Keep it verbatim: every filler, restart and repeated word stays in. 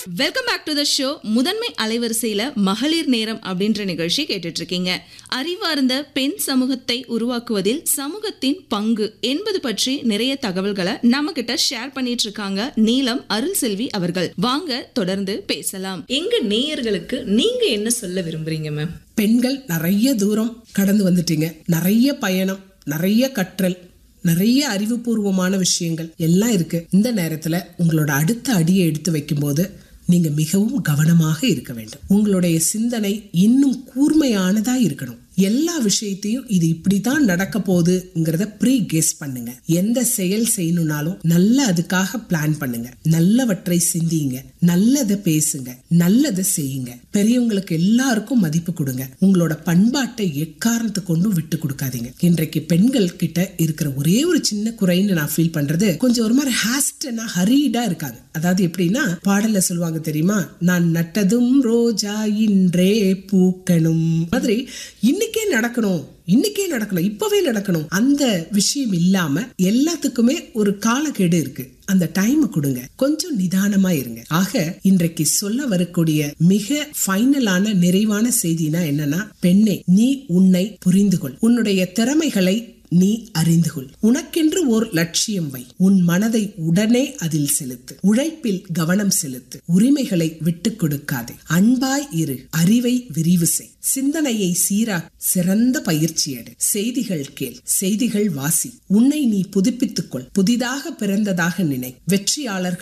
Welcome back to the show. முதன்மை அலைவரிசையில மகளிர் நேரம் அப்படின்ற நிகழ்ச்சி கேட்டுட்டு இருக்கீங்க. அறிவார்ந்த பெண் சமூகத்தை உருவாக்குவதில் சமூகத்தின் பங்கு என்பது பற்றி நிறைய தகவல்களை நம்ம கிட்ட ஷேர் பண்ணிட்டு இருக்காங்க நீலம் அருள் செல்வி அவர்கள். வாங்க தொடர்ந்து பேசலாம். எங்க நேயர்களுக்கு நீங்க என்ன சொல்ல விரும்புறீங்க மேம்? பெண்கள் நிறைய தூரம் கடந்து வந்துட்டீங்க. நிறைய பயணம், நிறைய கற்றல், நிறைய அறிவுபூர்வமான விஷயங்கள் எல்லாம் இருக்கு. இந்த நேரத்துல உங்களோட அடுத்த அடியை எடுத்து வைக்கும் போது நீங்க மிகவும் கவனமாக இருக்க வேண்டும். உங்களுடைய சிந்தனை இன்னும் கூர்மையானதா இருக்கணும். எல்லா விஷயத்தையும் இது இப்படித்தான் நடக்க போகுதுங்கிறத ப்ரீ கெஸ் பண்ணுங்க. எந்த செயல் செய்யணும்னாலும் நல்ல அதுக்காக பிளான் பண்ணுங்க. நல்லவற்றை சிந்திங்க, நல்லதை பேசுங்க, நல்லதை செய்யுங்க. பெரியவங்களுக்கு எல்லாருக்கும் மதிப்பு கொடுங்க. உங்களோட பண்பாட்டை எக்காரணத்தை கொண்டும் விட்டு கொடுக்காதீங்க. இன்றைக்கு பெண்கள் கிட்ட இருக்கிற ஒரே ஒரு சின்ன குறைன்னு நான் ஃபீல் பண்றது, கொஞ்சம் ஒரு மாதிரி ஹாஸ்டனா ஹரீடா இருக்காங்க. அதாவது எப்படின்னா, பாடல்ல சொல்லுவாங்க தெரியுமா, நான் நட்டதும் ரோஜா இன்றே பூக்கணும் மாதிரி இன்னைக்கே நடக்கணும், இன்னைக்கே நடக்கணும், இப்பவே நடக்கணும். அந்த விஷயம் இல்லாம எல்லாத்துக்குமே ஒரு காலக்கெடு இருக்கு. அந்த டைம் கொடுங்க, கொஞ்சம் நிதானமா இருங்க. ஆக இன்றைக்கு சொல்ல வரக்கூடிய மிக ஃபைனலான நிறைவான செய்தினா என்னன்னா, பெண்ணே, நீ உன்னை புரிந்து கொள். உன்னுடைய திறமைகளை நீ அறிந்து கொள். உனக்கென்று ஓர் லட்சியம் வை. உன் மனதை உடனே அதில் செலுத்து. உழைப்பில் கவனம் செலுத்து. உரிமைகளை விட்டு கொடுக்காதே. அன்பாய் இரு. அறிவை விரிவு செய். சிந்தனையை சீரா. சிறந்த பயிற்சி எடு. செய்திகள் கேள், செய்திகள் வாசி. உன்னை நீ புதுப்பித்துக் கொள். புதிதாக பிறந்ததாக நினை. வெற்றியாளர்கள்